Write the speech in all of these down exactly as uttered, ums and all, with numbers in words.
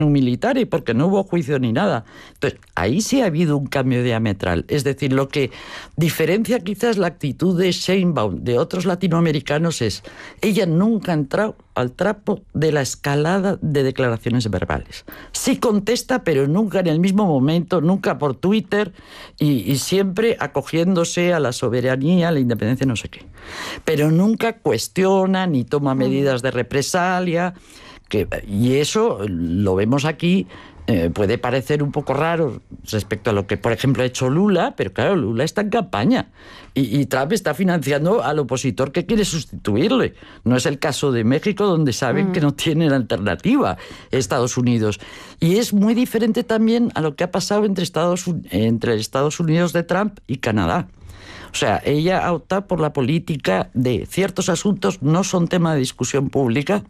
militares porque no hubo juicio ni nada. Entonces, ahí sí ha habido un cambio diametral. Es decir, lo que diferencia quizás la actitud de Sheinbaum de otros latinoamericanos es, ella nunca ha entrado al trapo de la escalada de declaraciones verbales. Sí contesta, pero nunca en el mismo momento, nunca por Twitter y, y siempre acogiéndose a la soberanía, a la independencia, no sé qué. Pero nunca cuestiona ni toma medidas de represalia. Que, y eso lo vemos aquí, eh, puede parecer un poco raro respecto a lo que, por ejemplo, ha hecho Lula, pero claro, Lula está en campaña y, y Trump está financiando al opositor que quiere sustituirle. No es el caso de México, donde saben mm. que no tienen alternativa Estados Unidos. Y es muy diferente también a lo que ha pasado entre Estados, entre Estados Unidos de Trump y Canadá. O sea, ella ha optado por la política de ciertos asuntos, no son tema de discusión pública.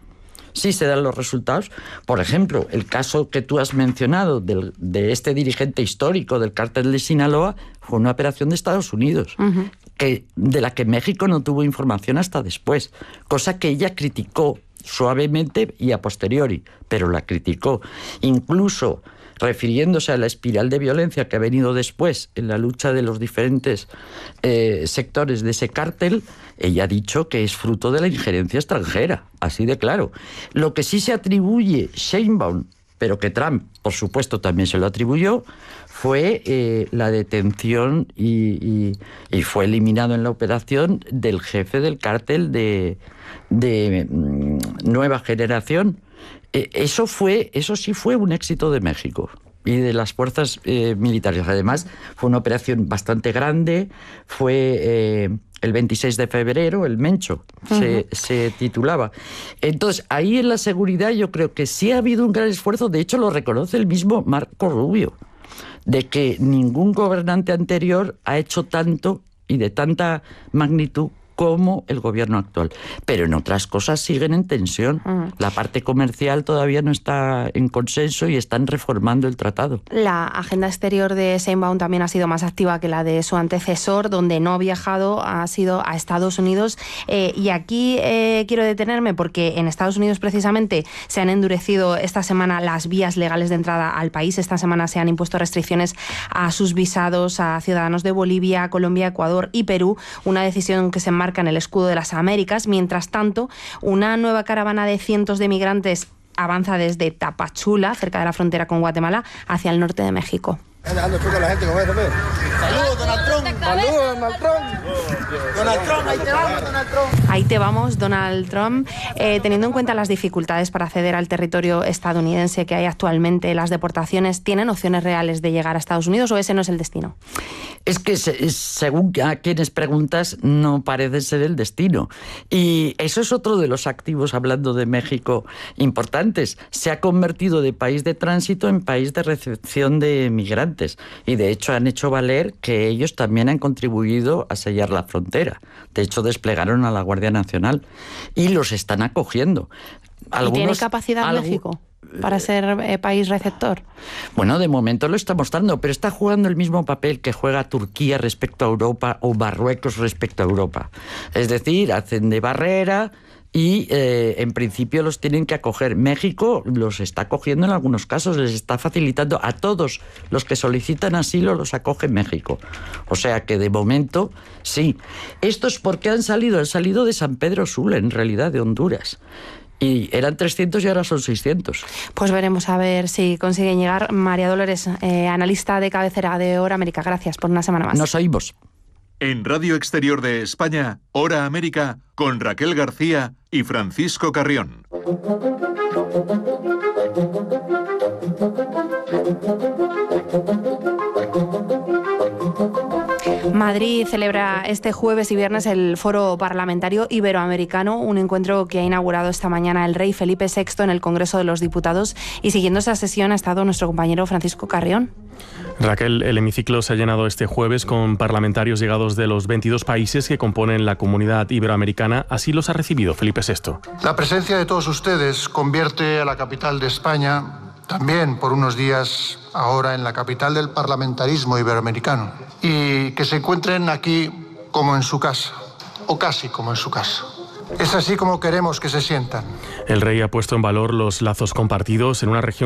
Sí se dan los resultados. Por ejemplo, el caso que tú has mencionado del, de este dirigente histórico del cártel de Sinaloa fue una operación de Estados Unidos, uh-huh. que, de la que México no tuvo información hasta después, cosa que ella criticó suavemente y a posteriori, pero la criticó. Incluso refiriéndose a la espiral de violencia que ha venido después en la lucha de los diferentes eh, sectores de ese cártel, ella ha dicho que es fruto de la injerencia extranjera, así de claro. Lo que sí se atribuye Sheinbaum, pero que Trump, por supuesto, también se lo atribuyó, fue eh, la detención y, y, y fue eliminado en la operación del jefe del cártel de, de mm, Nueva Generación. Eh, eso fue, eso sí fue un éxito de México y de las fuerzas eh, militares. Además, fue una operación bastante grande, fue eh, el veintiséis de febrero, el Mencho, uh-huh. se, se titulaba. Entonces, ahí en la seguridad yo creo que sí ha habido un gran esfuerzo, de hecho lo reconoce el mismo Marco Rubio, de que ningún gobernante anterior ha hecho tanto y de tanta magnitud como el gobierno actual. Pero en otras cosas siguen en tensión. Uh-huh. La parte comercial todavía no está en consenso y están reformando el tratado. La agenda exterior de Sheinbaum también ha sido más activa que la de su antecesor, donde no ha viajado, ha sido a Estados Unidos. Eh, y aquí eh, quiero detenerme porque en Estados Unidos precisamente se han endurecido esta semana las vías legales de entrada al país. Esta semana se han impuesto restricciones a sus visados a ciudadanos de Bolivia, Colombia, Ecuador y Perú. Una decisión que se enmarca en el escudo de las Américas. Mientras tanto, una nueva caravana de cientos de migrantes avanza desde Tapachula, cerca de la frontera con Guatemala, hacia el norte de México. Saludos, Donald Trump. Saludos, Donald Trump. Donald Trump, ahí te vamos, Donald Trump. Ahí te vamos, Donald Trump. Eh, teniendo en cuenta las dificultades para acceder al territorio estadounidense que hay actualmente, las deportaciones, ¿tienen opciones reales de llegar a Estados Unidos o ese no es el destino? Es que según a quienes preguntas no parece ser el destino. Y eso es otro de los activos, hablando de México, importantes. Se ha convertido de país de tránsito en país de recepción de migrantes. Y de hecho han hecho valer que ellos también han contribuido a sellar la frontera. De hecho desplegaron a la Guardia Nacional y los están acogiendo. Algunos, ¿Y tiene capacidad algo, México para ser eh, país receptor? Bueno, de momento lo está mostrando, pero está jugando el mismo papel que juega Turquía respecto a Europa o Marruecos respecto a Europa. Es decir, hacen de barrera y eh, en principio los tienen que acoger. México los está acogiendo en algunos casos, les está facilitando a todos los que solicitan asilo, los acoge México. O sea que de momento sí. Esto es porque han salido, han salido de San Pedro Sula, en realidad, de Honduras. Y eran trescientos y ahora son seiscientos. Pues veremos a ver si consiguen llegar. María Dolores, eh, analista de cabecera de Hora América, gracias por una semana más. Nos oímos. En Radio Exterior de España, Hora América, con Raquel García y Francisco Carrión. Madrid celebra este jueves y viernes el Foro Parlamentario Iberoamericano, un encuentro que ha inaugurado esta mañana el rey Felipe sexto en el Congreso de los Diputados, y siguiendo esa sesión ha estado nuestro compañero Francisco Carrión. Raquel, el hemiciclo se ha llenado este jueves con parlamentarios llegados de los veintidós países que componen la comunidad iberoamericana. Así los ha recibido Felipe sexto. La presencia de todos ustedes convierte a la capital de España, también por unos días ahora, en la capital del parlamentarismo iberoamericano, y que se encuentren aquí como en su casa, o casi como en su casa. Es así como queremos que se sientan. El rey ha puesto en valor los lazos compartidos en una región